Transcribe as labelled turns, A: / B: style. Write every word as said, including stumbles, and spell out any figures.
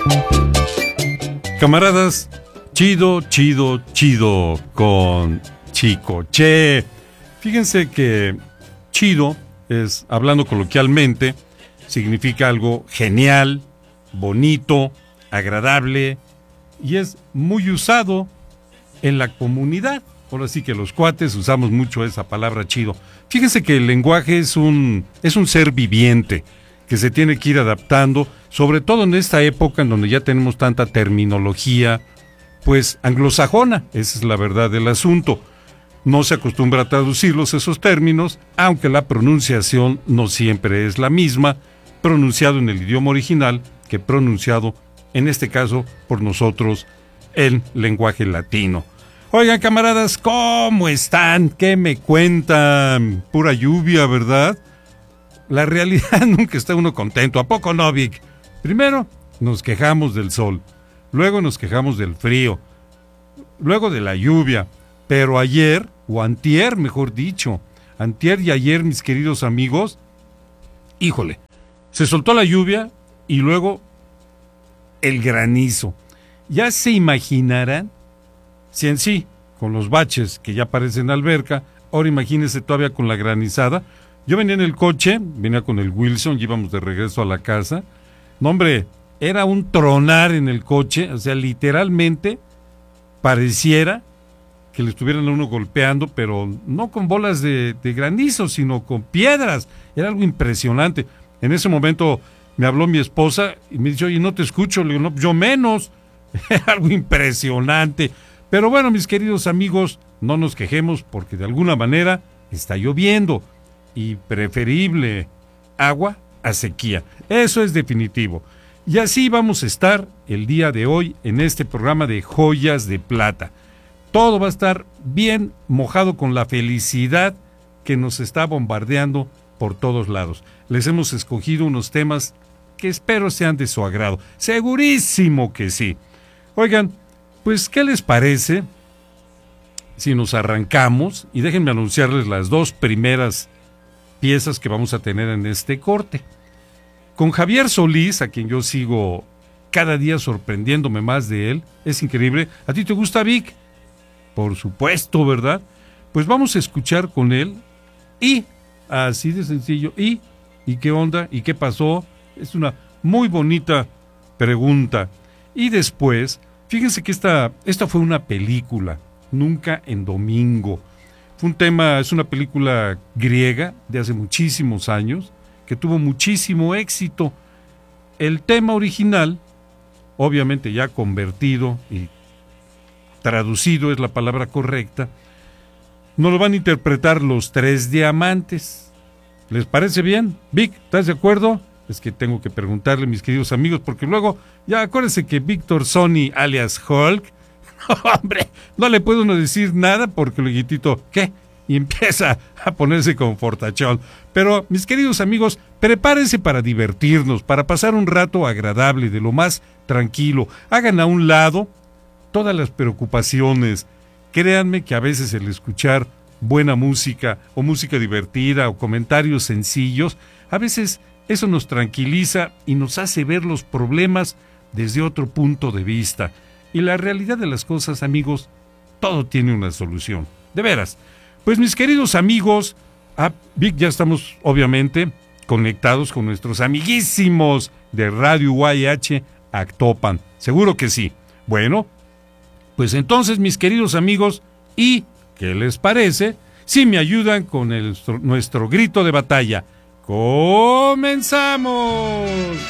A: Camaradas, chido, chido, chido con Chicoche. Fíjense que chido es, hablando coloquialmente, significa algo genial, bonito, agradable y es muy usado en la comunidad. Ahora sí que los cuates usamos mucho esa palabra chido. Fíjense que el lenguaje es un, es un ser viviente que se tiene que ir adaptando, sobre todo en esta época en donde ya tenemos tanta terminología, pues anglosajona, esa es la verdad del asunto. No se acostumbra a traducirlos esos términos, aunque la pronunciación no siempre es la misma, pronunciado en el idioma original que pronunciado, en este caso, por nosotros, en lenguaje latino. Oigan, camaradas, ¿cómo están? ¿Qué me cuentan? Pura lluvia, ¿verdad? La realidad nunca está uno contento, ¿a poco no, Vic? Primero nos quejamos del sol, luego nos quejamos del frío, luego de la lluvia, pero ayer, o antier, mejor dicho, antier y ayer, mis queridos amigos, híjole, se soltó la lluvia y luego el granizo. Ya se imaginarán, si en sí, con los baches que ya parecen alberca, ahora imagínense todavía con la granizada. Yo venía en el coche, venía con el Wilson, íbamos de regreso a la casa. No, hombre, era un tronar en el coche, o sea, literalmente pareciera que le estuvieran a uno golpeando, pero no con bolas de, de granizo, sino con piedras. Era algo impresionante. En ese momento me habló mi esposa y me dijo, oye, no te escucho. Le digo, no, yo menos. Era algo impresionante. Pero bueno, mis queridos amigos, no nos quejemos porque de alguna manera está lloviendo. Y preferible agua a sequía. Eso es definitivo. Y así vamos a estar el día de hoy en este programa de Joyas de Plata. Todo va a estar bien mojado con la felicidad que nos está bombardeando por todos lados. Les hemos escogido unos temas que espero sean de su agrado. Segurísimo que sí. Oigan, pues, ¿qué les parece si nos arrancamos? Y déjenme anunciarles las dos primeras piezas que vamos a tener en este corte. Con Javier Solís, a quien yo sigo cada día sorprendiéndome más de él, es increíble. ¿A ti te gusta, Vic? Por supuesto, ¿verdad? Pues vamos a escuchar con él y, así de sencillo, y, ¿y qué onda? ¿Y qué pasó? Es una muy bonita pregunta. Y después, fíjense que esta, esta fue una película, Nunca en Domingo. Fue un tema, es una película griega de hace muchísimos años, que tuvo muchísimo éxito. El tema original, obviamente ya convertido y traducido es la palabra correcta, nos lo van a interpretar Los Tres Diamantes. ¿Les parece bien? Vic, ¿estás de acuerdo? Es que tengo que preguntarle, mis queridos amigos, porque luego, ya acuérdense que Víctor Sony, alias Hulk, hombre, no le puede uno decir nada porque el guitito, ¿qué? Y empieza a ponerse con fortachón. Pero, mis queridos amigos, prepárense para divertirnos, para pasar un rato agradable, de lo más tranquilo. Hagan a un lado todas las preocupaciones. Créanme que a veces el escuchar buena música, o música divertida, o comentarios sencillos, a veces eso nos tranquiliza y nos hace ver los problemas desde otro punto de vista. Y la realidad de las cosas, amigos, todo tiene una solución. De veras. Pues mis queridos amigos, a Vic, ya estamos obviamente conectados con nuestros amiguísimos de Radio U A H Actopan. Seguro que sí. Bueno, pues entonces, mis queridos amigos, ¿y qué les parece si me ayudan con el, nuestro grito de batalla? ¡Comenzamos!